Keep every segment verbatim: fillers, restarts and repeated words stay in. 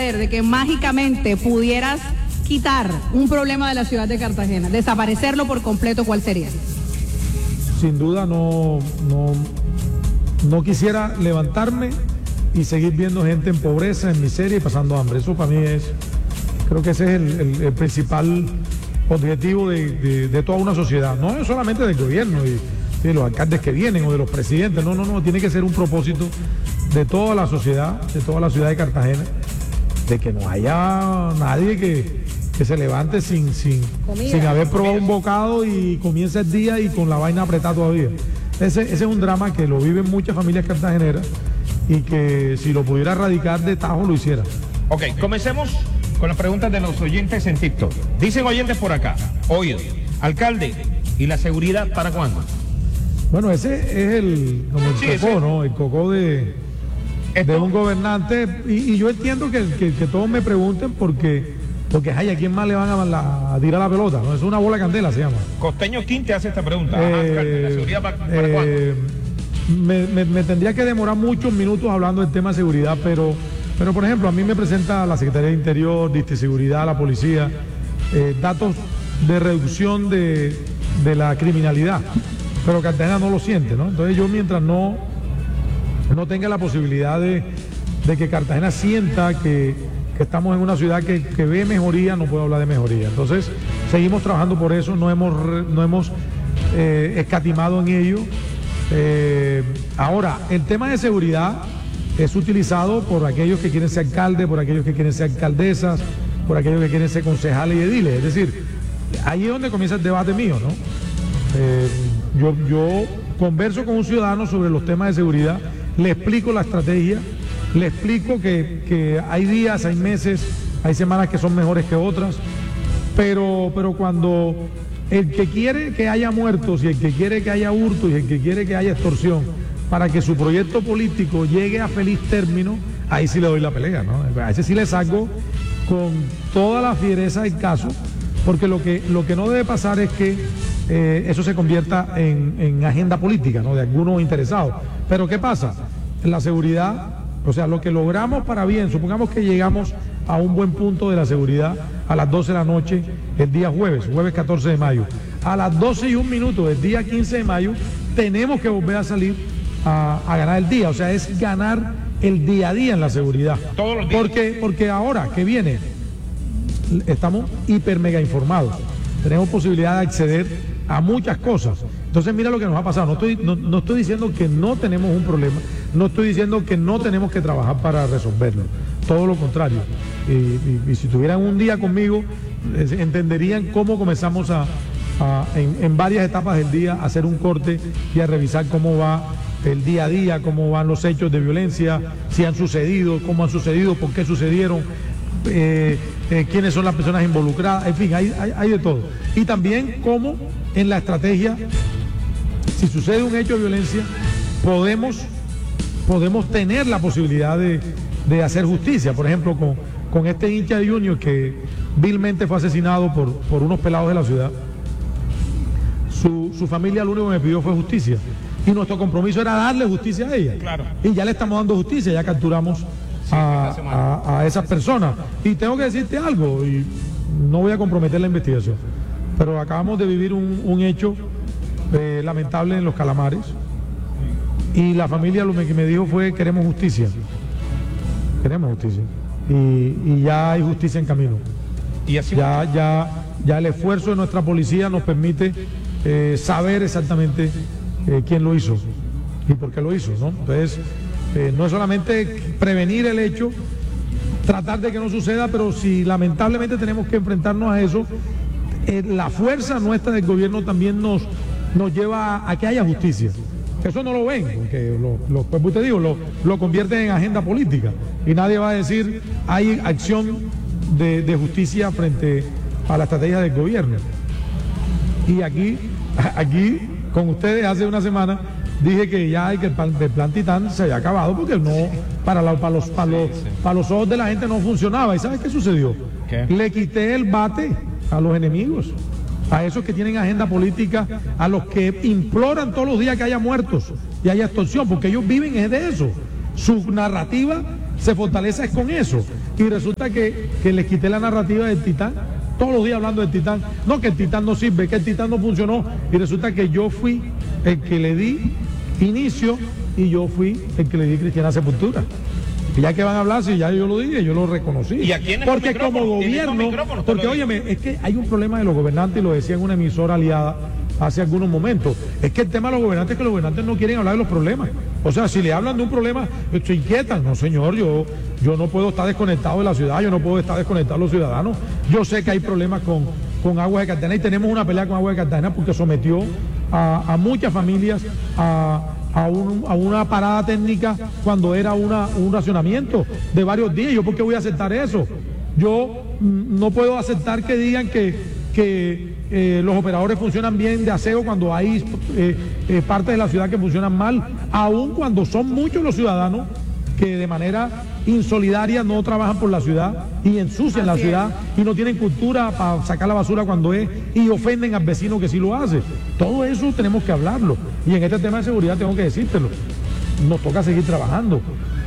suceder de que mágicamente pudieras quitar un problema de la ciudad de Cartagena, desaparecerlo por completo, ¿cuál sería? Sin duda no, no, no quisiera levantarme y seguir viendo gente en pobreza, en miseria y pasando hambre. Eso para mí es, creo que ese es el, el, el principal objetivo de, de, de toda una sociedad, no solamente del gobierno y de los alcaldes que vienen o de los presidentes, no, no, no, tiene que ser un propósito de toda la sociedad, de toda la ciudad de Cartagena, de que no haya nadie que, que se levante sin, sin, sin haber probado un bocado y comience el día y con la vaina apretada todavía. Ese, ese es un drama que lo viven muchas familias cartageneras y que si lo pudiera erradicar de tajo lo hiciera. Ok, comencemos con las preguntas de los oyentes en TikTok. Dicen oyentes por acá, oído, alcalde, ¿y la seguridad para cuándo? Bueno, ese es el, como el sí, cocó, ese... ¿no? El cocó de, de un gobernante. Y, y yo entiendo que, que, que todos me pregunten porque, porque ay, ¿a quién más le van a, la, a tirar la pelota? ¿No? Es una bola de candela, se llama. Costeño Quinte hace esta pregunta. Eh, Ajá, alcalde, ¿la seguridad para, para eh, cuándo? Me, me, me tendría que demorar muchos minutos hablando del tema de seguridad, pero, pero por ejemplo, a mí me presenta la Secretaría de Interior, Diste Seguridad, la policía, eh, datos de reducción de, de la criminalidad. Pero Cartagena no lo siente, ¿no? Entonces yo mientras no, no tenga la posibilidad de, de que Cartagena sienta que, que estamos en una ciudad que, que ve mejoría, no puedo hablar de mejoría. Entonces seguimos trabajando por eso, no hemos, no hemos eh, escatimado en ello. Eh, ahora, el tema de seguridad es utilizado por aquellos que quieren ser alcaldes, por aquellos que quieren ser alcaldesas, por aquellos que quieren ser concejales y ediles. Es decir, ahí es donde comienza el debate mío, ¿no? Eh, Yo, yo converso con un ciudadano sobre los temas de seguridad, le explico la estrategia, le explico que, que hay días, hay meses, hay semanas que son mejores que otras, pero, pero cuando el que quiere que haya muertos y el que quiere que haya hurto y el que quiere que haya extorsión para que su proyecto político llegue a feliz término, ahí sí le doy la pelea, ¿no? A ese sí le saco con toda la fiereza del caso, porque lo que, lo que no debe pasar es que Eh, eso se convierta en, en agenda política, ¿no? De algunos interesados. Pero ¿qué pasa? La seguridad, o sea, lo que logramos para bien, supongamos que llegamos a un buen punto de la seguridad a las doce de la noche el día jueves, jueves catorce de mayo. A las doce y un minuto del día quince de mayo tenemos que volver a salir a, a ganar el día, o sea, es ganar el día a día en la seguridad. Todos los días. Porque, porque ahora que viene, estamos hiper mega informados, tenemos posibilidad de acceder a muchas cosas. Entonces mira lo que nos ha pasado. No estoy, no, no estoy diciendo que no tenemos un problema, no estoy diciendo que no tenemos que trabajar para resolverlo, todo lo contrario. Y, y, y si tuvieran un día conmigo, eh, entenderían cómo comenzamos a, a en, en varias etapas del día a hacer un corte y a revisar cómo va el día a día, cómo van los hechos de violencia, si han sucedido, cómo han sucedido, por qué sucedieron, eh, eh, quiénes son las personas involucradas, en fin, hay, hay, hay de todo. Y también cómo en la estrategia, si sucede un hecho de violencia, podemos, podemos tener la posibilidad de, de hacer justicia. Por ejemplo, con, con este hincha de Junior que vilmente fue asesinado por, por unos pelados de la ciudad, su, su familia lo único que me pidió fue justicia. Y nuestro compromiso era darle justicia a ella. Claro. Y ya le estamos dando justicia, ya capturamos a, a, a esas personas. Y tengo que decirte algo, y no voy a comprometer la investigación, pero acabamos de vivir un, un hecho eh, lamentable en Los Calamares y la familia lo que me dijo fue: queremos justicia, queremos justicia, y, y ya hay justicia en camino. Y así ya, ya, ya el esfuerzo de nuestra policía nos permite eh, saber exactamente eh, quién lo hizo y por qué lo hizo, ¿no? Entonces, eh, no es solamente prevenir el hecho, tratar de que no suceda, pero si lamentablemente tenemos que enfrentarnos a eso, Eh, la fuerza nuestra del gobierno también nos, nos lleva a, a que haya justicia. Eso no lo ven, porque lo, lo, pues te digo, lo, lo convierten en agenda política y nadie va a decir hay acción de, de justicia frente a la estrategia del gobierno. Y aquí, aquí con ustedes hace una semana dije que ya hay que el plan, el plan Titán se había acabado porque no, para, la, para, los, para, los, para los ojos de la gente no funcionaba. ¿Y sabes qué sucedió? ¿Qué? Le quité el bate a los enemigos, a esos que tienen agenda política, a los que imploran todos los días que haya muertos y haya extorsión, porque ellos viven es de eso. Su narrativa se fortalece con eso. Y resulta que, que les quité la narrativa del Titán, todos los días hablando del Titán. No, que el Titán no sirve, que el Titán no funcionó. Y resulta que yo fui el que le di inicio y yo fui el que le di Cristiana Sepultura. Y ya que van a hablar, si ya yo lo dije, yo lo reconocí. ¿Y aquí en el porque como gobierno, porque óyeme, es que hay un problema de los gobernantes, y lo decía en una emisora aliada hace algunos momentos. Es que el tema de los gobernantes es que los gobernantes no quieren hablar de los problemas. O sea, si le hablan de un problema, se inquietan. No, señor, yo, yo no puedo estar desconectado de la ciudad, yo no puedo estar desconectado de los ciudadanos. Yo sé que hay problemas con, con Aguas de Cartagena y tenemos una pelea con Aguas de Cartagena porque sometió a, a muchas familias a... A, un, a una parada técnica cuando era una, un racionamiento de varios días. ¿Yo por qué voy a aceptar eso? Yo mm, no puedo aceptar que digan que, que eh, los operadores funcionan bien de aseo cuando hay eh, eh, partes de la ciudad que funcionan mal, aun cuando son muchos los ciudadanos que de manera insolidaria no trabajan por la ciudad y ensucian la ciudad y no tienen cultura para sacar la basura cuando es y ofenden al vecino que sí lo hace. Todo eso tenemos que hablarlo. Y en este tema de seguridad tengo que decírtelo. Nos toca seguir trabajando.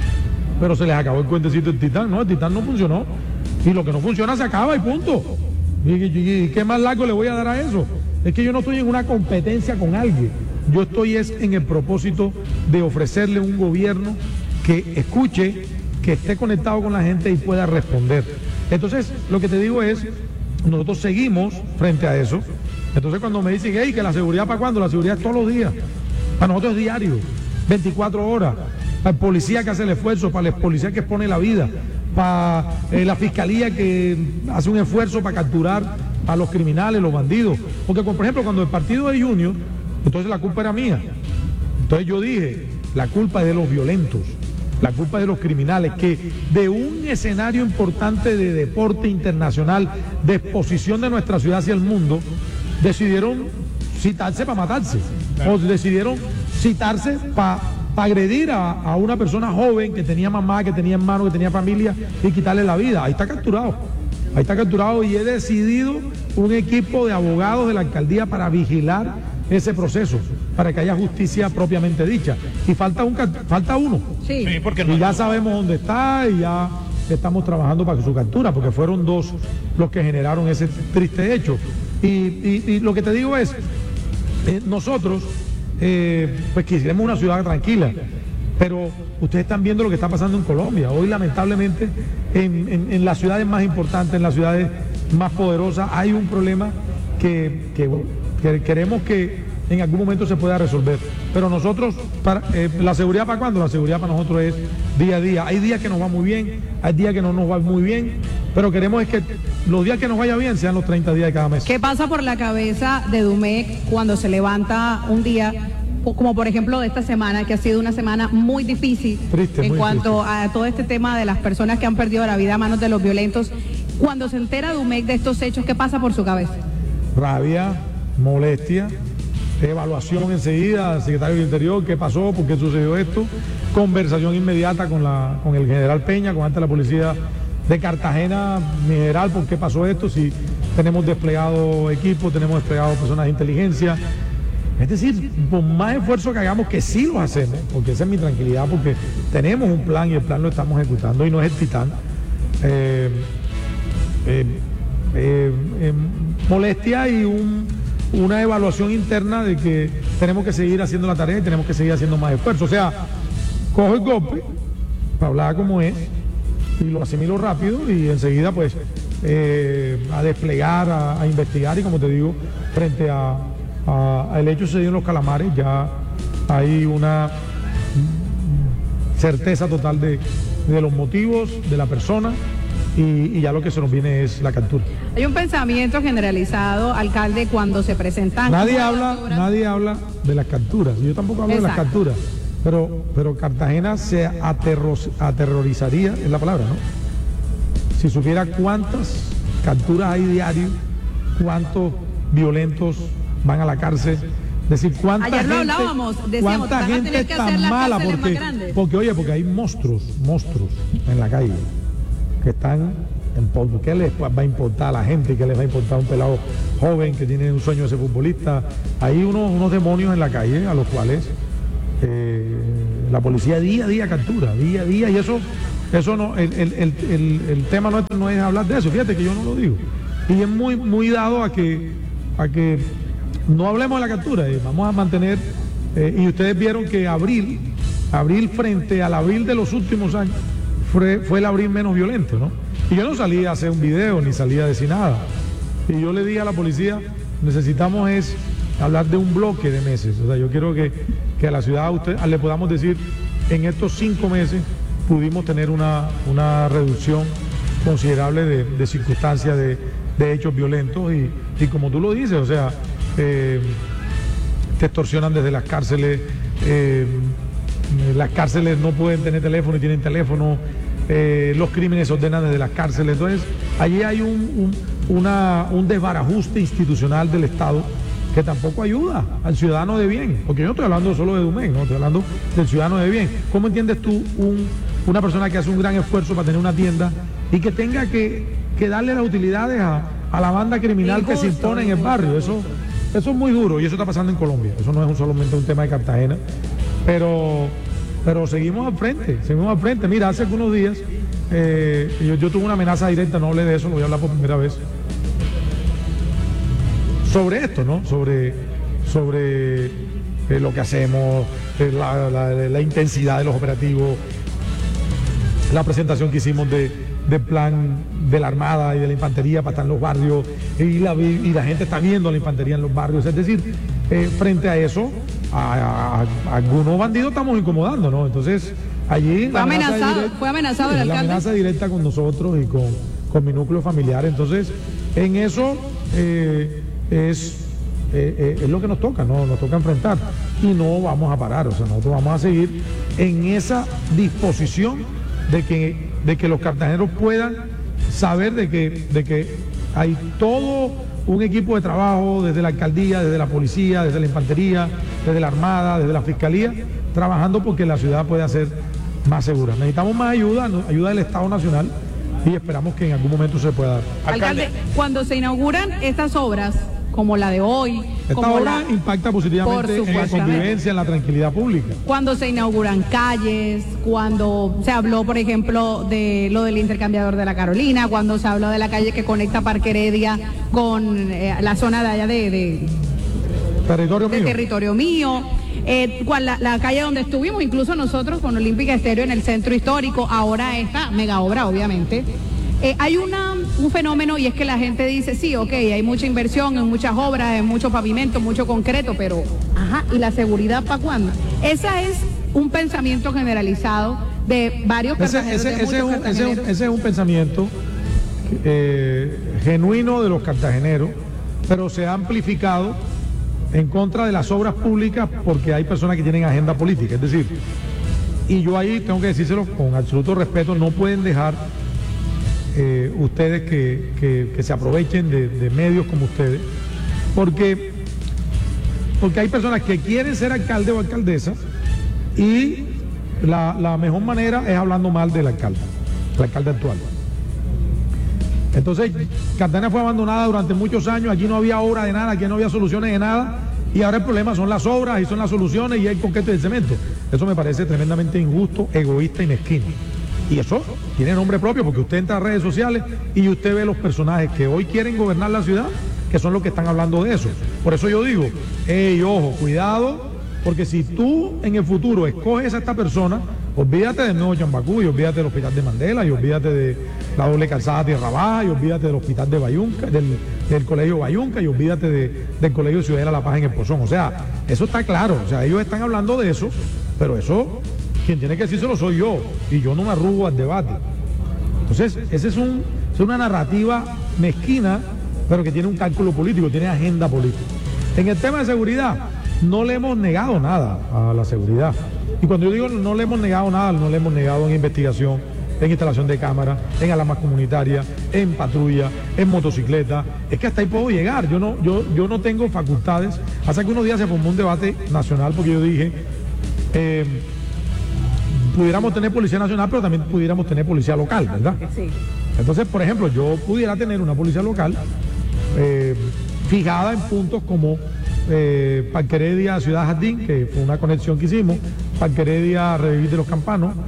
Pero se les acabó el cuentecito del Titán. No, el Titán no funcionó. Y lo que no funciona se acaba y punto. ¿Y, y, y qué más largo le voy a dar a eso? Es que yo no estoy en una competencia con alguien. Yo estoy es en el propósito de ofrecerle un gobierno que escuche, que esté conectado con la gente y pueda responder. Entonces, lo que te digo es, nosotros seguimos frente a eso. Entonces, cuando me dicen, hey, que la seguridad para cuándo, la seguridad es todos los días. Para nosotros es diario, veinticuatro horas. Para el policía que hace el esfuerzo, para el policía que expone la vida, para eh, la fiscalía que hace un esfuerzo para capturar a los criminales, los bandidos. Porque, por ejemplo, cuando el partido de Junior, entonces la culpa era mía. Entonces yo dije, la culpa es de los violentos. La culpa es de los criminales que de un escenario importante de deporte internacional, de exposición de nuestra ciudad hacia el mundo, decidieron citarse para matarse. O decidieron citarse para pa agredir a, a una persona joven que tenía mamá, que tenía hermano, que tenía familia y quitarle la vida. Ahí está capturado. Ahí está capturado y he decidido un equipo de abogados de la alcaldía para vigilar ese proceso, para que haya justicia propiamente dicha. Y falta un falta uno. Sí. Sí, porque no, y ya sabemos dónde está y ya estamos trabajando para su captura, porque fueron dos los que generaron ese triste hecho. Y, y, y lo que te digo es, eh, nosotros eh, pues quisiéramos una ciudad tranquila, pero ustedes están viendo lo que está pasando en Colombia. Hoy lamentablemente en, en, en las ciudades más importantes, en las ciudades más poderosas, hay un problema que, que, que queremos que en algún momento se pueda resolver. Pero nosotros, para, eh, ¿la seguridad para cuándo? La seguridad para nosotros es día a día. Hay días que nos va muy bien, hay días que no nos va muy bien, pero queremos es que los días que nos vaya bien sean los treinta días de cada mes. ¿Qué pasa por la cabeza de Domecq cuando se levanta un día, como por ejemplo de esta semana, que ha sido una semana muy difícil Triste, en muy cuanto triste. a todo este tema de las personas que han perdido la vida a manos de los violentos? Cuando se entera Domecq de estos hechos, ¿qué pasa por su cabeza? Rabia, molestia, evaluación enseguida al secretario del Interior, qué pasó, por qué sucedió esto, conversación inmediata con, la, con el general Peña, con ante la policía de Cartagena, mi general, por qué pasó esto, si tenemos desplegado equipo, tenemos desplegado personas de inteligencia. Es decir, por más esfuerzo que hagamos, que sí lo hacemos, porque esa es mi tranquilidad, porque tenemos un plan y el plan lo estamos ejecutando y no es el Titán. Eh, eh, eh, eh, molestia y un, una evaluación interna de que tenemos que seguir haciendo la tarea y tenemos que seguir haciendo más esfuerzo. O sea, cojo el golpe, para hablar como es, y lo asimilo rápido y enseguida pues eh, a desplegar, a, a investigar y como te digo, frente a, a, a el hecho sucedido en Los Calamares, ya hay una certeza total de, de los motivos, de la persona. Y, y ya lo que se nos viene es la captura. Hay un pensamiento generalizado, alcalde, cuando se presentan... Nadie habla, nadie habla de las capturas, yo tampoco hablo Exacto. de las capturas, pero, pero Cartagena se aterro, aterrorizaría, es la palabra, ¿no? Si supiera cuántas capturas hay diario, cuántos violentos van a la cárcel, es decir, cuánta Ayer lo gente, hablábamos, decíamos, cuánta van a gente tener que tan hacer las mala, cárceles porque, más grandes. porque oye, porque hay monstruos, monstruos en la calle, que están en qué les va a importar a la gente, qué les va a importar a un pelado joven que tiene un sueño de ser futbolista. Hay unos, unos demonios en la calle a los cuales eh, la policía día a día captura, día a día, y eso Eso no, el, el, el, el, el tema nuestro no es hablar de eso, fíjate que yo no lo digo. Y es muy, muy dado a que, a que no hablemos de la captura, eh, vamos a mantener, eh, y ustedes vieron que abril, abril frente al abril de los últimos años, fue, fue el abril menos violento, ¿no? Y yo no salí a hacer un video, ni salí a decir nada. Y yo le dije a la policía, necesitamos es hablar de un bloque de meses. O sea, yo quiero que, que a la ciudad usted, le podamos decir, en estos cinco meses pudimos tener una, una reducción considerable de, de circunstancias, de, de hechos violentos. Y, y como tú lo dices, o sea, eh, te extorsionan desde las cárceles, eh, las cárceles no pueden tener teléfono y tienen teléfono, eh, los crímenes se ordenan desde las cárceles. Entonces, allí hay un, un, una, un desbarajuste institucional del Estado que tampoco ayuda al ciudadano de bien, porque yo no estoy hablando solo de Dumec, no estoy hablando del ciudadano de bien. ¿Cómo entiendes tú un, una persona que hace un gran esfuerzo para tener una tienda y que tenga que, que darle las utilidades a, a la banda criminal injusto, que se impone en el barrio? Eso, eso es muy duro y eso está pasando en Colombia. Eso no es un solamente un tema de Cartagena, pero, pero seguimos al frente, seguimos al frente. Mira, hace algunos días eh, yo, yo tuve una amenaza directa, no hablé de eso, lo voy a hablar por primera vez, sobre esto, ¿no? Sobre, sobre eh, lo que hacemos, eh, la, la, la intensidad de los operativos, la presentación que hicimos de, de plan de la Armada y de la Infantería para estar en los barrios, y la, y la gente está viendo la Infantería en los barrios. Es decir, eh, frente a eso, a, a, a algunos bandidos estamos incomodando, ¿no? Entonces, allí... Fue amenazado, directa, fue amenazado el alcalde. La amenaza directa con nosotros y con, con mi núcleo familiar. Entonces, en eso... Eh, Es, eh, eh, es lo que nos toca, ¿no? Nos toca enfrentar y no vamos a parar, o sea, nosotros vamos a seguir en esa disposición de que, de que los cartageneros puedan saber de que, de que hay todo un equipo de trabajo desde la alcaldía, desde la policía, desde la infantería, desde la armada, desde la fiscalía, trabajando porque la ciudad pueda ser más segura. Necesitamos más ayuda, ayuda del Estado Nacional, y esperamos que en algún momento se pueda dar. Alcalde, Alcalde, cuando se inauguran estas obras, como la de hoy. Esta como obra la, impacta positivamente en la convivencia, en la tranquilidad pública. Cuando se inauguran calles, cuando se habló, por ejemplo, de lo del intercambiador de la Carolina, cuando se habló de la calle que conecta Parque Heredia con eh, la zona de allá de, de, territorio, de mío. territorio mío. Eh, la, la calle donde estuvimos, incluso nosotros con Olímpica Estéreo en el centro histórico, ahora esta mega obra, obviamente. Eh, hay una, un fenómeno y es que la gente dice, sí, ok, hay mucha inversión en muchas obras, en mucho pavimento, mucho concreto, pero, ajá, ¿y la seguridad para cuándo? Ese es un pensamiento generalizado de varios cartageneros. Ese, ese, ese, es, un, ese, es, un, ese es un pensamiento eh, genuino de los cartageneros, pero se ha amplificado en contra de las obras públicas porque hay personas que tienen agenda política. Es decir, y yo ahí tengo que decírselo con absoluto respeto, no pueden dejar Eh, ustedes que, que, que se aprovechen de, de medios como ustedes, porque, porque hay personas que quieren ser alcalde o alcaldesa y la, la mejor manera es hablando mal del alcalde, el alcalde actual. Entonces, Cartagena fue abandonada durante muchos años, aquí no había obra de nada, aquí no había soluciones de nada, y ahora el problema son las obras y son las soluciones y hay concreto del cemento. Eso me parece tremendamente injusto, egoísta y mezquino. Y eso tiene nombre propio porque usted entra a redes sociales y usted ve los personajes que hoy quieren gobernar la ciudad, que son los que están hablando de eso. Por eso yo digo, hey, ojo, cuidado, porque si tú en el futuro escoges a esta persona, olvídate del nuevo Chambacú y olvídate del hospital de Mandela y olvídate de la doble calzada Tierra Baja y olvídate del hospital de Bayunca, del, del colegio Bayunca y olvídate de, del colegio Ciudadela La Paz en el Pozón. O sea, eso está claro, o sea, ellos están hablando de eso, pero eso... Quien tiene que decírselo soy yo, y yo no me arrugo al debate. Entonces, esa es, un, es una narrativa mezquina, pero que tiene un cálculo político, tiene agenda política. En el tema de seguridad, no le hemos negado nada a la seguridad. Y cuando yo digo no le hemos negado nada, no le hemos negado en investigación, en instalación de cámaras, en alarmas comunitarias, en patrulla, en motocicleta. Es que hasta ahí puedo llegar. Yo no, yo, yo no tengo facultades. Hace algunos días se formó un debate nacional porque yo dije... Eh, pudiéramos tener policía nacional, pero también pudiéramos tener policía local, ¿verdad? Sí. Entonces, por ejemplo, yo pudiera tener una policía local eh, fijada en puntos como eh, Parque Heredia, Ciudad Jardín, que fue una conexión que hicimos, Parque Heredia, Revivir de los Campanos, que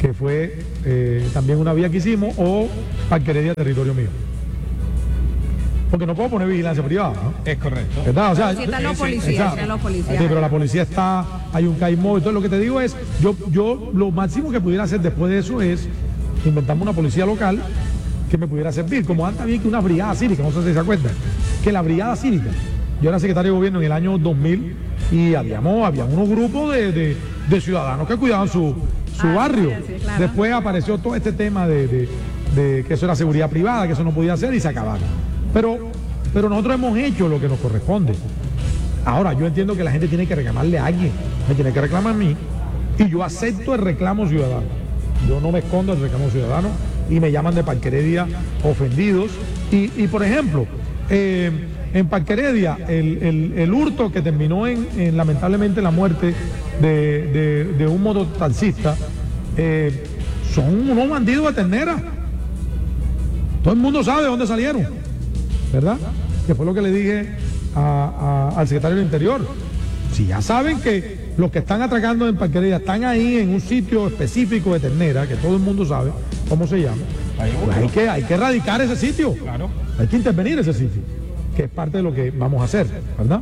que fue eh, también una vía que hicimos, o Parque Heredia, territorio mío. Porque no puedo poner vigilancia privada, ¿no? Es correcto. ¿Verdad? O sea, si están los policías, exacto. están los policías. Sí, pero la policía está, hay un C A I móvil. Entonces lo que te digo es, yo, yo lo máximo que pudiera hacer después de eso es inventarme una policía local que me pudiera servir, como antes había que una brigada cívica, no sé si se acuerdan, que la brigada cívica, yo era secretario de gobierno en el año dos mil y habíamos, había unos grupos de, de, de ciudadanos que cuidaban su, su ah, barrio. Sí, sí, claro. Después apareció todo este tema de, de, de que eso era seguridad privada, que eso no podía hacer y se acabaron. Pero, pero nosotros hemos hecho lo que nos corresponde. Ahora, yo entiendo que la gente tiene que reclamarle a alguien, me tiene que reclamar a mí, y yo acepto el reclamo ciudadano. Yo no me escondo del reclamo ciudadano y me llaman de Parque Heredia ofendidos. Y, y por ejemplo, eh, en Parque Heredia, el, el, el hurto que terminó en, en lamentablemente la muerte de, de, de un mototaxista, eh, son unos bandidos de ternera. Todo el mundo sabe de dónde salieron, ¿verdad? Que fue lo que le dije a, a, al secretario del Interior. Si ya saben que los que están atracando en Parque Heredia están ahí en un sitio específico de ternera, que todo el mundo sabe cómo se llama, pues hay que, hay que erradicar ese sitio. Claro. Hay que intervenir ese sitio, que es parte de lo que vamos a hacer, ¿verdad?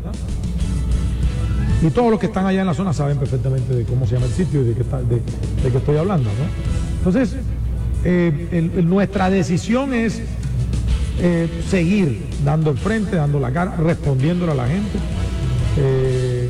Y todos los que están allá en la zona saben perfectamente de cómo se llama el sitio y de qué, está, de, de qué estoy hablando, ¿no? Entonces, eh, el, el, nuestra decisión es eh, seguir dando el frente, dando la cara, respondiéndole a la gente. Eh,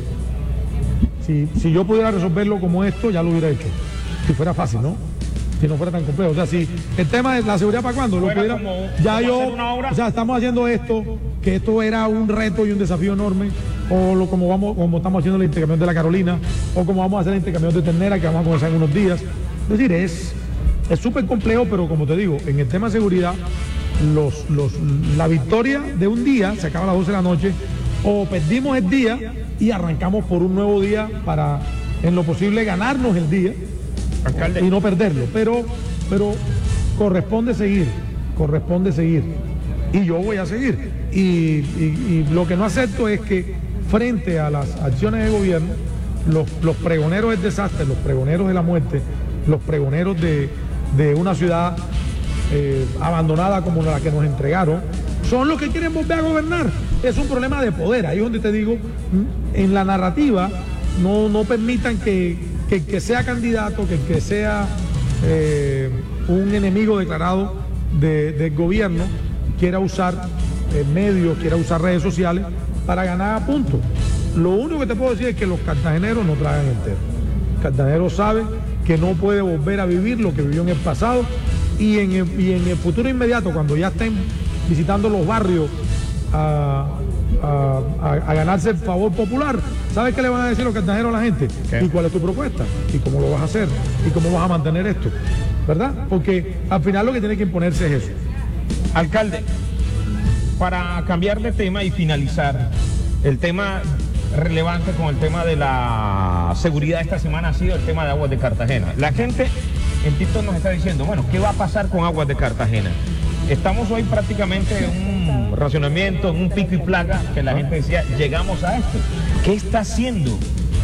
si, si yo pudiera resolverlo como esto, ya lo hubiera hecho. Si fuera fácil, ¿no? Si no fuera tan complejo. O sea, si el tema de la seguridad, ¿para cuándo? Lo pudiera, como, ya yo, o sea, estamos haciendo esto, que esto era un reto y un desafío enorme, o lo, como vamos, como estamos haciendo el intercambio de la Carolina, o como vamos a hacer el intercambio de ternera, que vamos a comenzar en unos días. Es decir, es es súper complejo, pero como te digo, en el tema de seguridad, los, los, la victoria de un día se acaba a las doce de la noche, o perdimos el día y arrancamos por un nuevo día para, en lo posible, ganarnos el día, alcalde, y no perderlo. Pero, pero corresponde seguir, corresponde seguir. Y yo voy a seguir. Y, y, y lo que no acepto es que frente a las acciones de gobierno, los, los pregoneros del desastre, los pregoneros de la muerte, los pregoneros de, de una ciudad eh, abandonada como la que nos entregaron, son los que quieren volver a gobernar. Es un problema de poder. Ahí es donde te digo, en la narrativa, no, no permitan que, que, que sea candidato, que, que sea eh, un enemigo declarado de, del gobierno, quiera usar eh, medios, quiera usar redes sociales para ganar a punto. Lo único que te puedo decir es que los cartageneros no tragan entero. El cartagenero sabe que no puede volver a vivir lo que vivió en el pasado, y en el, y en el futuro inmediato, cuando ya estén visitando los barrios a, a, a, a ganarse el favor popular, ¿sabes qué le van a decir los cartageneros a la gente? ¿Qué? ¿Y cuál es tu propuesta? ¿Y cómo lo vas a hacer? ¿Y cómo vas a mantener esto? ¿Verdad? Porque al final lo que tiene que imponerse es eso. Alcalde, para cambiar de tema y finalizar, el tema relevante con el tema de la seguridad esta semana ha sido el tema de Aguas de Cartagena. La gente en TikTok nos está diciendo, bueno, ¿qué va a pasar con Aguas de Cartagena? Estamos hoy prácticamente en un racionamiento, en un pico y placa, que la gente decía, llegamos a esto. ¿Qué está haciendo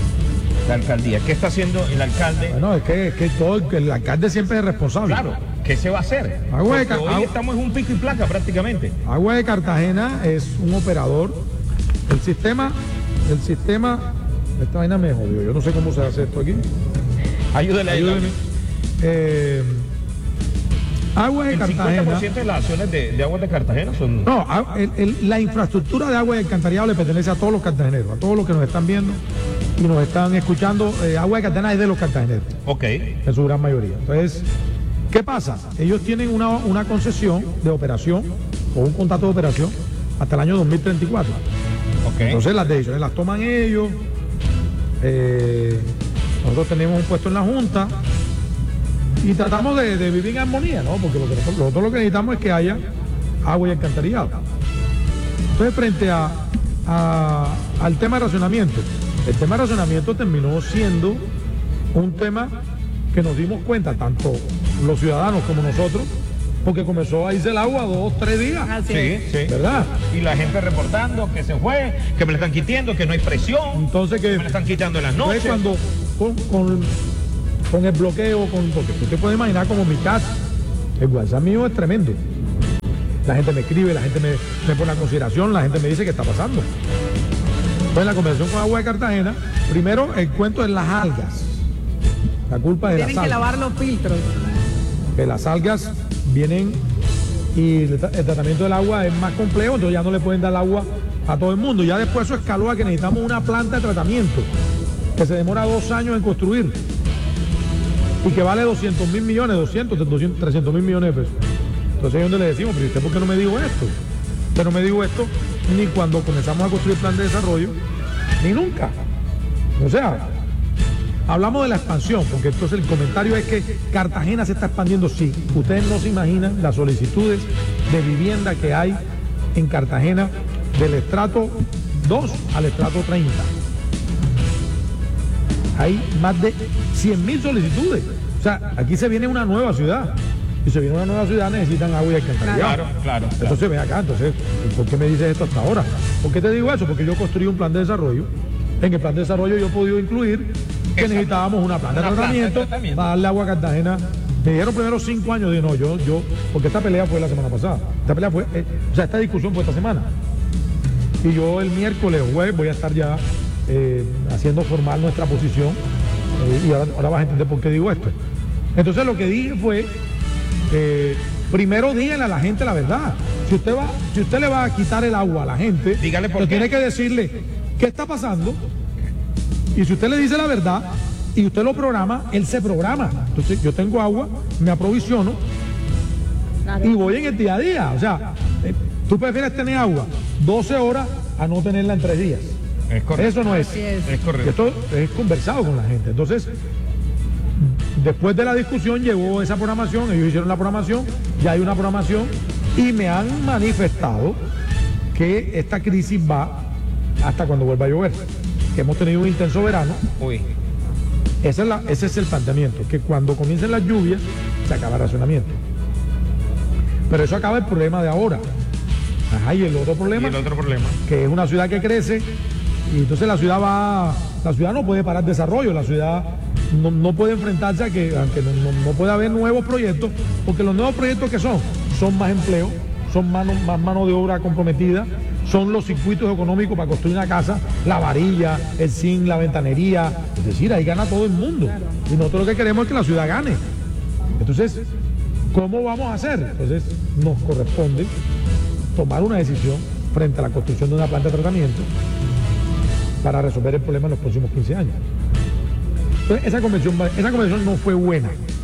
la alcaldía? ¿Qué está haciendo el alcalde? Bueno, es que, es que todo, el alcalde siempre es responsable. Claro, ¿qué se va a hacer? Agua de, hoy agua, estamos en un pico y placa prácticamente. Aguas de Cartagena es un operador. El sistema, el sistema, esta vaina me jodió, yo no sé cómo se hace esto aquí. Ayúdele, ayúdeme. Eh, Aguas de el Cartagena. cincuenta por ciento de las acciones de, de Aguas de Cartagena son... No, el, el, la infraestructura de agua y alcantarillado le pertenece a todos los cartageneros, a todos los que nos están viendo y nos están escuchando. Eh, Agua de Cartagena es de los cartageneros. Ok. En su gran mayoría. Entonces, ¿qué pasa? Ellos tienen una, una concesión de operación o un contrato de operación hasta el año dos mil treinta y cuatro. Okay. Entonces las decisiones las toman ellos. Eh, nosotros tenemos un puesto en la Junta y tratamos de, de vivir en armonía, ¿no? Porque lo que nosotros, nosotros lo que necesitamos es que haya agua y alcantarillado. Entonces, frente a, a, al tema de racionamiento, el tema de racionamiento terminó siendo un tema que nos dimos cuenta, tanto los ciudadanos como nosotros, porque comenzó a irse el agua dos, tres días. Sí, sí. ¿Verdad? Y la gente reportando que se fue, que me la están quitando, que no hay presión. Entonces que... me la están quitando en las noches. Cuando con, con, con el bloqueo, con, porque usted puede imaginar como mi casa, el WhatsApp mío es tremendo. La gente me escribe, la gente me, me pone a consideración, la gente me dice qué está pasando. Pues en la conversación con Agua de Cartagena, primero el cuento es las algas. La culpa es de las algas. Tienen que lavar los filtros. Que las algas vienen y el, el tratamiento del agua es más complejo, entonces ya no le pueden dar agua a todo el mundo. Ya después eso escaló a que necesitamos una planta de tratamiento que se demora dos años en construir y que vale doscientos mil millones, doscientos, trescientos mil millones de pesos. Entonces ahí es donde le decimos, pero ¿usted por qué no me dijo esto? Usted no me dijo esto ni cuando comenzamos a construir el plan de desarrollo, ni nunca. O sea, hablamos de la expansión, porque entonces el comentario es que Cartagena se está expandiendo. Sí, ustedes no se imaginan las solicitudes de vivienda que hay en Cartagena del estrato dos al estrato treinta. Hay más de cien mil solicitudes. O sea, aquí se viene una nueva ciudad. Y se viene una nueva ciudad, necesitan agua y alcantarillado. Claro, claro, claro. Entonces ven acá, entonces, ¿por qué me dices esto hasta ahora? ¿Por qué te digo eso? Porque yo construí un plan de desarrollo. En el plan de desarrollo yo he podido incluir que necesitábamos una planta de Una planta de tratamiento tratamiento. para darle agua a Cartagena. Me dijeron primero cinco años, dije no, yo, yo, porque esta pelea fue la semana pasada. Esta pelea fue, eh, o sea, esta discusión fue esta semana. Y yo el miércoles o jueves voy a estar ya eh, haciendo formal nuestra posición. Eh, y ahora, ahora vas a entender por qué digo esto. Entonces lo que dije fue, eh, primero díganle a la gente la verdad. Si usted va, si usted le va a quitar el agua a la gente, Dígale por usted qué. tiene que decirle qué está pasando. Y si usted le dice la verdad y usted lo programa, él se programa. Entonces yo tengo agua, me aprovisiono y voy en el día a día. O sea, eh, tú prefieres tener agua doce horas a no tenerla en tres días. Es correcto. Eso no es. Así es. Es correcto. Esto es conversado con la gente. Entonces, después de la discusión llegó esa programación, ellos hicieron la programación, ya hay una programación y me han manifestado que esta crisis va hasta cuando vuelva a llover. Que hemos tenido un intenso verano. Uy. Ese es, la, ese es el planteamiento, que cuando comiencen las lluvias se acaba el racionamiento. Pero eso acaba el problema de ahora. Ajá, y el otro Y problema, el otro problema. que es una ciudad que crece, y entonces la ciudad va, la ciudad no puede parar desarrollo, la ciudad no, no puede enfrentarse a que, aunque no, no, no puede haber nuevos proyectos, porque los nuevos proyectos que son, son más empleo, son mano, más mano de obra comprometida, son los circuitos económicos para construir una casa, la varilla, el zinc, la ventanería, es decir, ahí gana todo el mundo. Y nosotros lo que queremos es que la ciudad gane. Entonces, ¿cómo vamos a hacer? Entonces, nos corresponde tomar una decisión frente a la construcción de una planta de tratamiento para resolver el problema en los próximos quince años. Entonces, esa convención, esa convención no fue buena,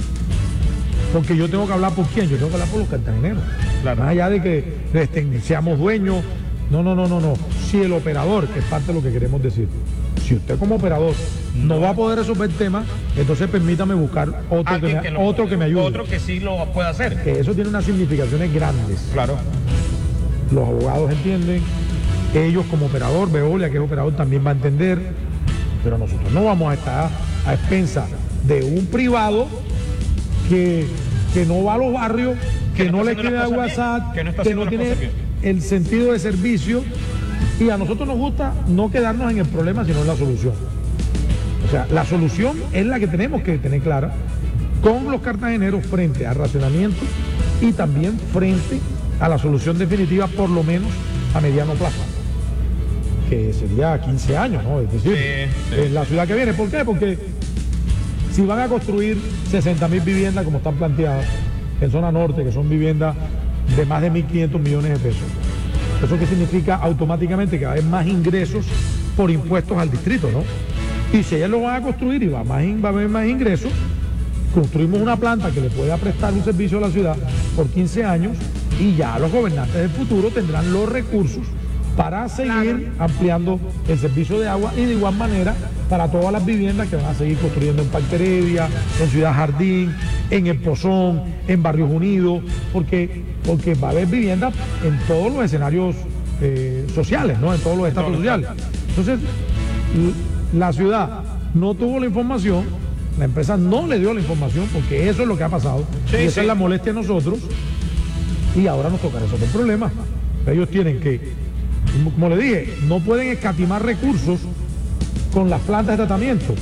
porque yo tengo que hablar por quién, yo tengo que hablar por los cartageneros. Claro. Más allá de que este, seamos dueños, no, no, no, no, no. Si el operador, que es parte de lo que queremos decir, si usted como operador no, no va a poder resolver el tema, entonces permítame buscar otro, que me, que lo- otro que me ayude. Otro que sí lo pueda hacer. Que eso tiene unas significaciones grandes. Claro. Los abogados entienden, ellos como operador, Veolia, que es operador, también va a entender, pero nosotros no vamos a estar a expensas de un privado que, que no va a los barrios, que, Que no no le está haciendo escribe a las cosas bien, WhatsApp, que no está que haciendo no las tiene cosas bien. el sentido de servicio, y a nosotros nos gusta no quedarnos en el problema, sino en la solución. O sea, la solución es la que tenemos que tener clara con los cartageneros frente al racionamiento y también frente a la solución definitiva, por lo menos a mediano plazo, que sería quince años, ¿no? Es decir, Sí, sí. en la ciudad que viene. ¿Por qué? Porque si van a construir sesenta mil viviendas como están planteadas en zona norte, que son viviendas de más de mil quinientos millones de pesos, ¿eso qué significa? Automáticamente que va a haber más ingresos por impuestos al distrito, ¿no? Y si ellas lo van a construir y va, más, in- va a haber más ingresos, construimos una planta que le pueda prestar un servicio a la ciudad por quince años y ya los gobernantes del futuro tendrán los recursos para seguir ampliando el servicio de agua y de igual manera para todas las viviendas que van a seguir construyendo en Parque Heredia, en Ciudad Jardín, en El Pozón, en Barrios Unidos, porque, porque va a haber viviendas en todos los escenarios eh, sociales, ¿no? En todos los estados sociales. Entonces, l- la ciudad no tuvo la información, la empresa no le dio la información, porque eso es lo que ha pasado, Sí, y esa sí. es la molestia de nosotros, y ahora nos toca resolver el problema. Ellos tienen que, como le dije, no pueden escatimar recursos con las plantas de tratamiento.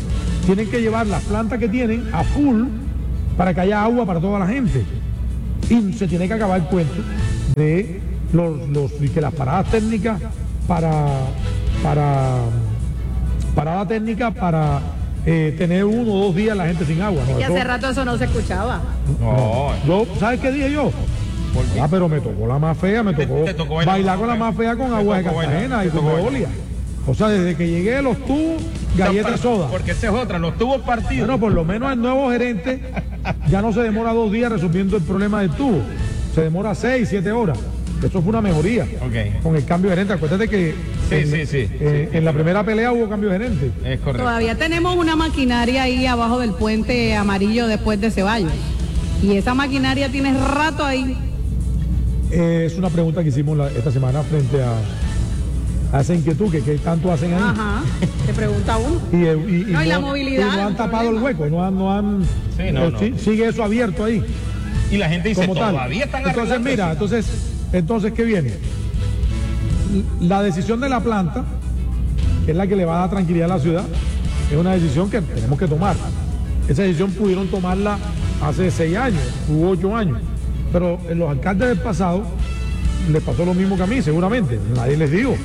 tienen que llevar las plantas que tienen a full para que haya agua para toda la gente. Y se tiene que acabar el cuento de los, los que las paradas técnicas para para parada técnica para eh, tener uno o dos días la gente sin agua. ¿No? Y Eso, hace rato eso no se escuchaba. No, yo, ¿sabes qué dije yo? ¿por qué? Ah, pero me tocó la más fea, me Te- tocó, te tocó bailar bailar con con la la más fea con Te agua de tocó bailar, Cartagena te y con tocó bailar. Veolia. O sea, desde que llegué los tubos, galletas soda. Porque esa es otra, los tubos partidos. Bueno, por lo menos el nuevo gerente ya no se demora dos días resolviendo el problema del tubo. Se demora seis, siete horas. Eso fue una mejoría Ok. con el cambio de gerente. Acuérdate que Sí, en, sí, sí, eh, sí, en la sí. primera pelea hubo cambio de gerente. Es correcto. Todavía tenemos una maquinaria ahí abajo del puente amarillo después de Ceballos. Y esa maquinaria tiene rato ahí. Eh, es una pregunta que hicimos la- esta semana frente a, a esa inquietud que, que tanto hacen ahí. Ajá. Te pregunta uno. Y, eh, y- y No, y la movilidad, y no han el tapado el problema. hueco, no han, no han Sí, no, eh, no. sí- sigue eso abierto ahí. Y la gente dice, Como tal. todavía están Entonces, arreglando mira, eso. entonces, entonces, ¿qué viene? La decisión de la planta, que es la que le va a dar tranquilidad a la ciudad, es una decisión que tenemos que tomar. Esa decisión pudieron tomarla hace seis años, u ocho años, pero en los alcaldes del pasado les pasó lo mismo que a mí, seguramente, nadie les dijo.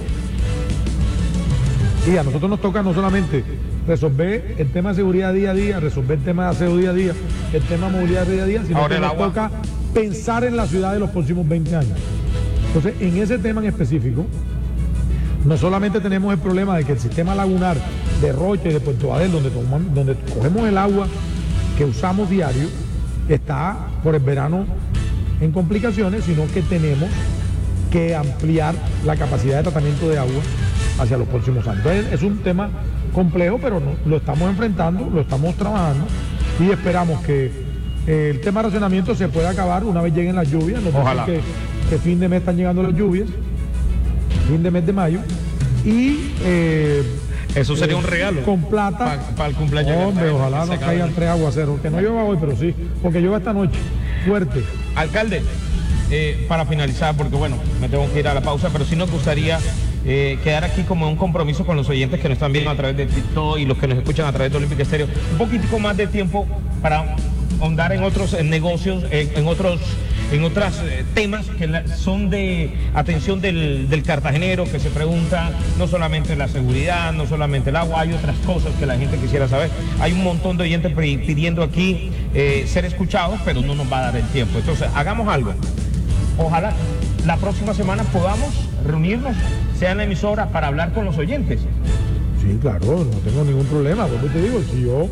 Y a nosotros nos toca no solamente resolver el tema de seguridad día a día, resolver el tema de aseo día a día, el tema de movilidad día a día, sino Ahora que el nos agua. toca pensar en la ciudad de los próximos veinte años. Entonces, en ese tema en específico, no solamente tenemos el problema de que el sistema lagunar de Roche y de Puerto Adel, donde, tomamos- donde cogemos el agua que usamos diario, está por el verano en complicaciones, sino que tenemos que ampliar la capacidad de tratamiento de agua hacia los próximos años. Entonces, es un tema complejo, pero no- lo estamos enfrentando, lo estamos trabajando y esperamos que eh, el tema de racionamiento se pueda acabar una vez lleguen las lluvias. Nos dicen Ojalá. que, que fin de mes están llegando las lluvias, fin de mes de mayo, y eh, Eso sería eh, un regalo. con plata. Para el cumpleaños de Hombre, Cartagena, ojalá que se nos acabe. caigan tres aguaceros, que no llueva hoy, pero sí, porque llueva esta noche, fuerte. Alcalde, eh, para finalizar, porque bueno, me tengo que ir a la pausa, pero sí nos gustaría eh, quedar aquí como un compromiso con los oyentes que nos están viendo a través de TikTok y los que nos escuchan a través de Olímpica Estéreo, un poquitico más de tiempo para ahondar en otros en negocios, en, en otros en otros eh, temas que la- son de atención del, del cartagenero, que se pregunta no solamente la seguridad, no solamente el agua, hay otras cosas que la gente quisiera saber. Hay un montón de oyentes pi- pidiendo aquí eh, ser escuchados, pero no nos va a dar el tiempo. Entonces, hagamos algo. Ojalá la próxima semana podamos reunirnos, sea en la emisora, para hablar con los oyentes. Sí, claro, no tengo ningún problema, porque te digo, si yo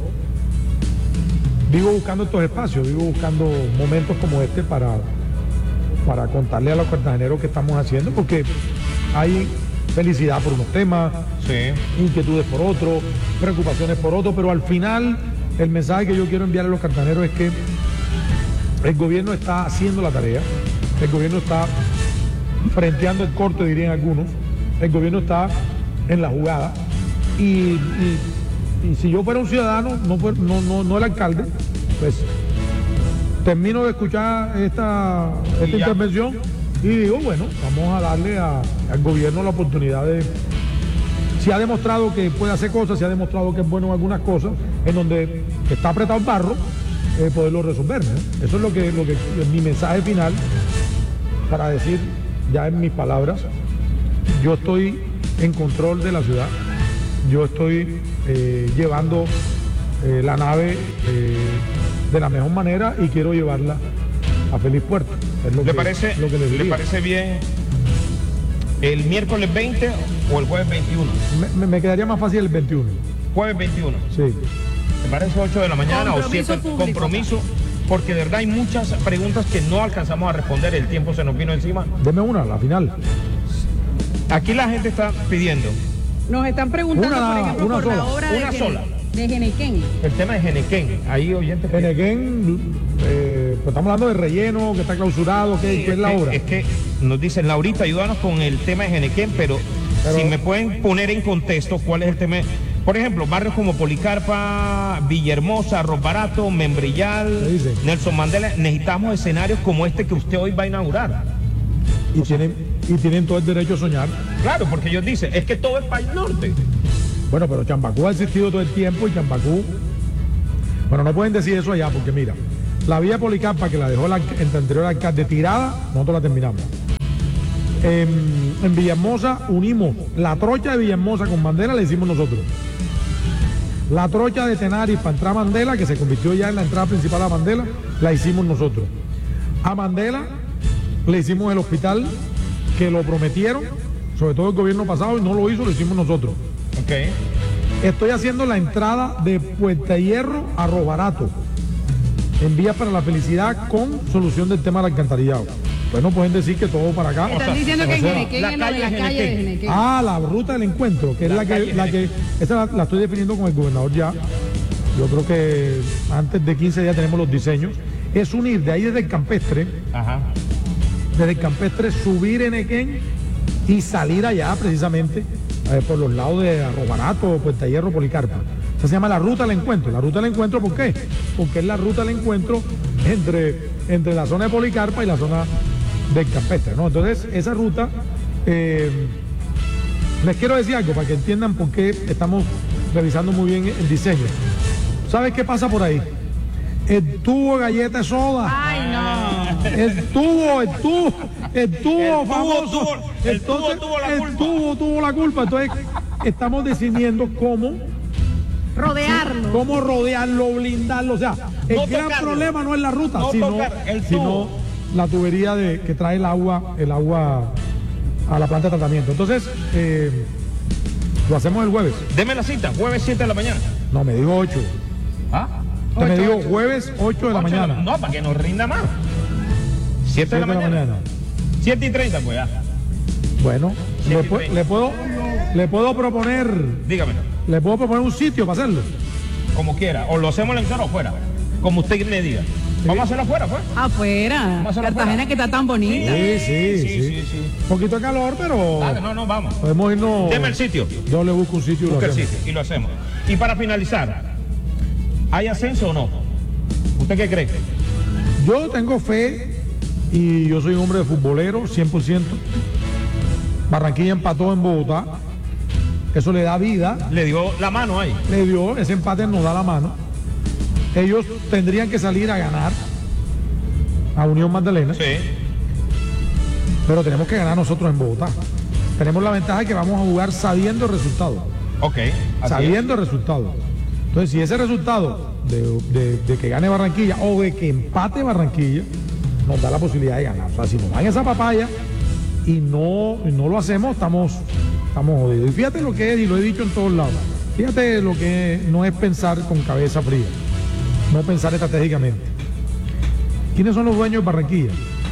vivo buscando estos espacios, vivo buscando momentos como este para, para contarle a los cartageneros qué estamos haciendo, porque hay felicidad por unos temas, Sí. inquietudes por otros, preocupaciones por otros, pero al final el mensaje que yo quiero enviar a los cartageneros es que el gobierno está haciendo la tarea, el gobierno está frenteando el corte, dirían algunos, el gobierno está en la jugada y, y- y si yo fuera un ciudadano, no, fuera- no, no, no el alcalde, pues termino de escuchar esta, esta Y ya. intervención y digo, bueno, vamos a darle a- al gobierno la oportunidad de... Si ha demostrado que puede hacer cosas, si ha demostrado que es bueno en algunas cosas, en donde está apretado el barro, eh, poderlo resolver, ¿no? Eso es lo que, lo que es mi mensaje final para decir, ya en mis palabras, yo estoy en control de la ciudad, yo estoy eh, llevando eh, la nave eh, de la mejor manera y quiero llevarla a feliz puerto. Es lo ¿Le que- parece, lo que les ¿Le diría. parece bien el miércoles veinte o el jueves veintiuno? Me, me- me quedaría más fácil el veintiuno. Jueves veintiuno. Sí. ¿Te parece ocho de la mañana o Compromiso siete? público. Compromiso, porque de verdad hay muchas preguntas que no alcanzamos a responder, el tiempo se nos vino encima. Deme una, la final. Aquí la gente está pidiendo Nos están preguntando, Una, por ejemplo, una por sola. la obra Una de, sola. Gene- de Genequén. el tema de Genequén. Ahí oyentes En Equén, eh, pues estamos hablando de relleno, que está clausurado, que, que es la que- obra. Es que nos dicen, Laurita, ayúdanos con el tema de Genequén, pero, Pero- si me pueden poner en contexto cuál es el tema. Por ejemplo, barrios como Policarpa, Villahermosa, Arroz Barato, Membrillal, ¿Qué dice? Nelson Mandela, necesitamos escenarios como este que usted hoy va a inaugurar. Y tienen, y tienen todo el derecho a soñar. Claro, porque ellos dicen, es que todo es para el norte. Bueno, pero Chambacú ha existido todo el tiempo y Chambacú, bueno, no pueden decir eso allá porque mira, la vía Policarpa que la dejó la, el anterior alcalde tirada, nosotros la terminamos. En, en Villahermosa unimos la trocha de Villahermosa con Mandela, la hicimos nosotros. La trocha de Tenaris para entrar a Mandela, que se convirtió ya en la entrada principal a Mandela, la hicimos nosotros. A Mandela le hicimos el hospital que lo prometieron, sobre todo el gobierno pasado, y no lo hizo, lo hicimos nosotros. Okay. Estoy haciendo la entrada de Puerta Hierro a Robarato, en Vías para la Felicidad, con solución del tema del alcantarillado. Pues no pueden decir que todo para acá. Están diciendo que en Genequén, la en lo de calle la calle de Genequén. Genequén. Ah, la ruta del encuentro, que es La la que, calle la que, esa la, la estoy definiendo con el gobernador ya. Yo creo que antes de quince días tenemos los diseños. Es unir de ahí desde el campestre, Ajá. desde el campestre subir en Equén y salir allá precisamente eh, por los lados de Arrobarato, Puerta Hierro, Policarpa. Esa se llama la ruta del encuentro. La ruta del encuentro, ¿por qué? Porque es la ruta del encuentro entre, entre la zona de Policarpa y la zona del campestre, ¿no? Entonces, esa ruta, eh, les quiero decir algo para que entiendan por qué estamos revisando muy bien el diseño. ¿Sabes qué pasa por ahí? El tubo de galleta de soda. Ay, no. El tubo, el tubo, el tubo El tubo famoso. tuvo- el tubo Entonces, tuvo la el culpa. tubo tuvo la culpa. Entonces, estamos decidiendo cómo, Rodearlo. cómo rodearlo, blindarlo. O sea, el No gran tocarlo. problema no es la ruta, No sino, tocar el sino tubo. la tubería de, que trae el agua, el agua a la planta de tratamiento. Entonces, eh, lo hacemos el jueves. Deme la cita, jueves siete de la mañana. No, me digo ocho. ¿Ah? Te me Ocho, digo ocho. jueves ocho de la Ocho mañana. No, para que nos rinda más. siete de la mañana. siete y treinta, pues ya. Bueno, siete le, y pu- treinta. le puedo, le puedo proponer, Dígame, le puedo proponer un sitio para hacerlo. como quiera. O lo hacemos en el carro o afuera. Como usted me diga. Vamos a hacerlo afuera, pues. Afuera. Vamos a hacerlo Cartagena afuera. que está tan bonita. Sí, sí, sí, sí. sí, sí. Un poquito de calor, pero Dale, no, no, vamos. podemos irnos. Deme el sitio. Yo le busco un sitio y lo Busca el hacemos. sitio y lo hacemos. Y para finalizar, ¿hay ascenso o no? ¿Usted qué cree? Yo tengo fe y yo soy un hombre de futbolero, cien por ciento. Barranquilla empató en Bogotá. Eso le da vida. Le dio la mano ahí. Le dio, ese empate nos da la mano. Ellos tendrían que salir a ganar a Unión Magdalena, Sí. pero tenemos que ganar nosotros en Bogotá. Tenemos la ventaja de que vamos a jugar sabiendo el resultado. Ok. así sabiendo el resultado. Entonces, si ese resultado de, de- de que gane Barranquilla o de que empate Barranquilla nos da la posibilidad de ganar. O sea, si nos dan esa papaya y no, y no lo hacemos, estamos, estamos jodidos. Y fíjate lo que es, y lo he dicho en todos lados, fíjate lo que no es pensar con cabeza fría, no pensar estratégicamente. ¿Quiénes son los dueños de Barranquilla?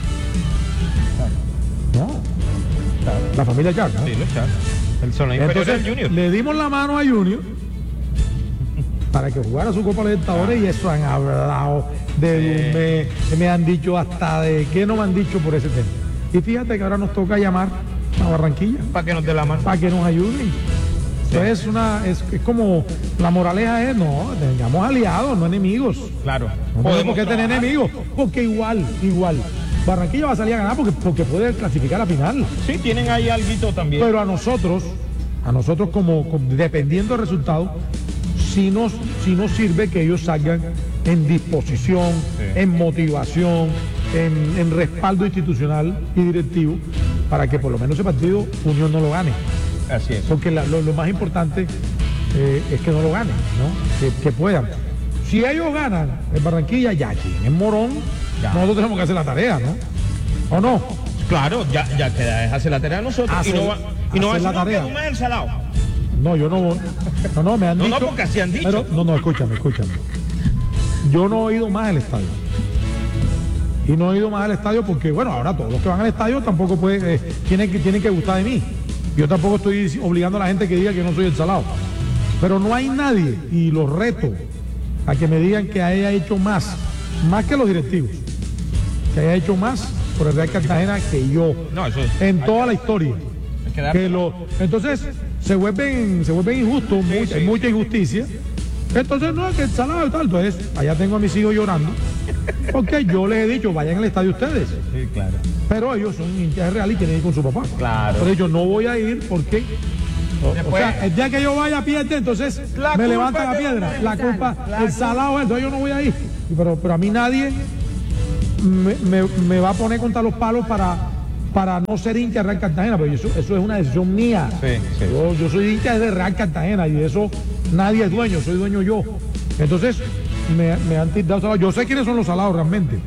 No, la familia Chaca. ¿no? es. Sí, lo echaron. El zona inferior Entonces, del Junior. le dimos la mano a Junior para que jugara su Copa Libertadores y eso han hablado de me, me han dicho hasta de qué no me han dicho por ese tema. Y fíjate que ahora nos toca llamar a Barranquilla Para que nos dé la mano. para que nos ayuden. Entonces es una es, es como la moraleja es no, tengamos aliados, no enemigos. Claro. No podemos que tener trabajar. enemigos, porque igual, igual. Barranquilla va a salir a ganar porque, porque puede clasificar a la final. Sí, tienen ahí alguito también. Pero a nosotros, a nosotros como, como- dependiendo del resultado, sí nos, sí nos sirve que ellos salgan en disposición, Sí. en motivación, en, en respaldo institucional y directivo, para que por lo menos ese partido Unión no lo gane. Así es. Porque la- lo, lo más importante eh, es que no lo ganen, ¿no? Que, que puedan. Si ellos ganan en Barranquilla, ya aquí en Morón, Ya. nosotros tenemos que hacer la tarea, ¿no? ¿O no? Claro, ya, ya queda, es hacer la tarea a nosotros. Hacer- y no va, y no va a hacer la decir, no, tarea. que comer el salado. No, yo no. No, no, me han No, dicho. no, porque así han dicho. Pero, no, no, escúchame, escúchame. Yo no he ido más al estadio. Y no he ido más al estadio porque, bueno, ahora todos los que van al estadio tampoco pueden, eh, tienen, que, tienen que gustar de mí. Yo tampoco estoy obligando a la gente que diga que no soy el salado. Pero no hay nadie, y los reto a que me digan que haya hecho más, más que los directivos, que haya hecho más por el Real Cartagena que yo, No, eso es- en toda la historia. Hay que dar- Que lo, entonces se vuelven, se vuelven injustos, Sí, mucha, sí. mucha injusticia. Entonces no es que el salado y tal. Entonces allá tengo a mis hijos llorando. Porque yo les he dicho, vayan al estadio ustedes. Sí, claro. Pero ellos son hinchas de Real y quieren ir con su papá. Claro. Pero yo no voy a ir porque O, Después, o sea, el día que yo vaya a pierde, entonces La me culpa levanta es la de piedra. ustedes. La culpa, La el culpa- salado, entonces yo no voy a ir. Pero, pero a mí nadie me, me- me va a poner contra los palos para, para no ser hincha de Real Cartagena, pero eso, eso es una decisión mía. Sí, sí. Yo, yo soy hincha de Real Cartagena y de eso nadie es dueño, soy dueño yo. Entonces, me, me han tirado salados. Yo sé quiénes son los salados realmente.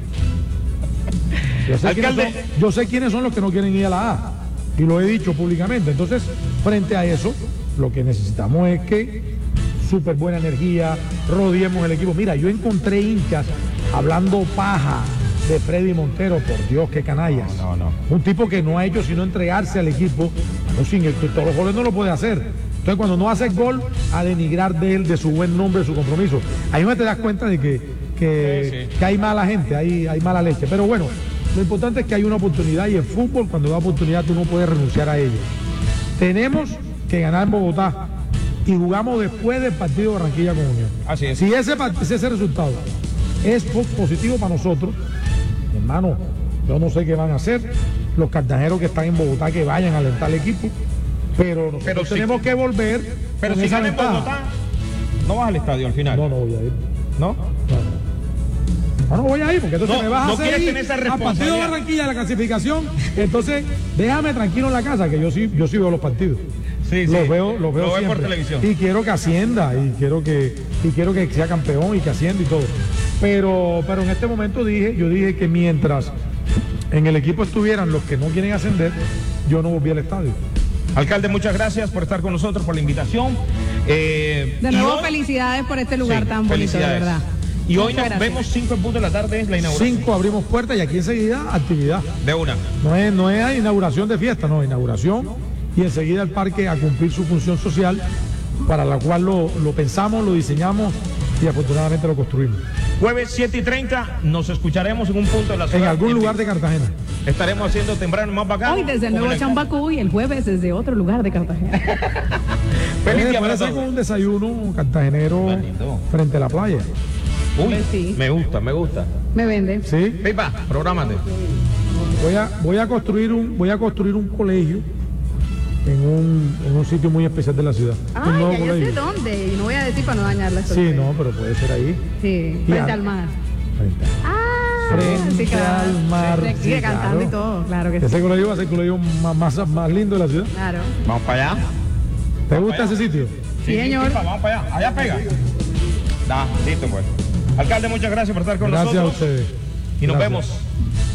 Yo sé, quiénes Alcalde. son, yo sé quiénes son los que no quieren ir a la A. Y lo he dicho públicamente. Entonces, frente a eso, lo que necesitamos es que súper buena energía, rodeemos el equipo. Mira, yo encontré hinchas hablando paja de Freddy Montero, por Dios, qué canallas. No, no, no. Un tipo que no ha hecho sino entregarse al equipo, no, sin el, todos los goles no lo puede hacer. Entonces, cuando no hace gol, a denigrar de él, de su buen nombre, de su compromiso. Ahí no te das cuenta de que, que, Sí, sí. que hay mala gente, hay, hay mala leche. Pero bueno, lo importante es que hay una oportunidad y el fútbol, cuando da oportunidad, tú no puedes renunciar a ella. Tenemos que ganar en Bogotá y jugamos después del partido de Barranquilla con Unión. Así es. Si ese, part- si ese resultado es po- positivo para nosotros, hermano, yo no sé qué van a hacer los cartajeros que están en Bogotá, que vayan a alentar al equipo, pero nosotros Pero si- tenemos que volver Pero con si esa gana en ventaja. Bogotá, no vas al estadio al final. No, no voy a ir. ¿No? No, no. No, no voy a ir porque entonces No, me vas no a hacer quieres ir tener esa a partido de responsabilidad. Barranquilla de la clasificación. Entonces, déjame tranquilo en la casa, que yo sí, yo sí veo los partidos. Sí, sí. Los veo, los veo Lo ves siempre. por televisión. Y quiero que ascienda, y quiero que, y quiero que sea campeón y que ascienda y todo. Pero, pero en este momento dije, yo dije que mientras en el equipo estuvieran los que no quieren ascender, yo no volví al estadio. Alcalde, muchas gracias por estar con nosotros, por la invitación. Eh, De y nuevo, hoy- felicidades por este lugar Sí, tan bonito, de felicidades. verdad. Y hoy Muchas nos gracias. vemos cinco en punto de la tarde, es la inauguración. Cinco abrimos puertas y aquí enseguida actividad. De una. No es, no es inauguración de fiesta, no, inauguración y enseguida el parque a cumplir su función social para la cual lo, lo pensamos, lo diseñamos y afortunadamente lo construimos. Jueves siete y treinta nos escucharemos en un punto de la ciudad. En algún lugar de Cartagena. Estaremos haciendo temprano más bacán. Hoy desde el nuevo Chambacú y el jueves desde otro lugar de Cartagena. Feliz día Puede para ser con todos. un desayuno cartagenero Bonito. frente a la playa. Uy, Sí. me gusta, me gusta. Me vende. ¿Sí? Pipa, prográmate. Voy a, voy a construir un, voy a construir un colegio en un, en un sitio muy especial de la ciudad. un Ay, nuevo ya yo sé colegio. dónde. Y no voy a decir para no dañar la Sí, sorpresa. no, pero puede ser ahí. Sí, Ya. frente al mar. Frente a- Ah, Frente sí, claro. al mar, Sí, sí, cantando claro. y todo, claro que sí. Ese colegio va a ser el colegio más, más, más lindo de la ciudad. Claro. Vamos para allá. ¿Te gusta ese sitio? Sí, señor. Pipa, vamos para allá. Allá pega. Da, listo pues. Alcalde, muchas gracias por estar con Gracias a nosotros. ustedes. Y nos Gracias. vemos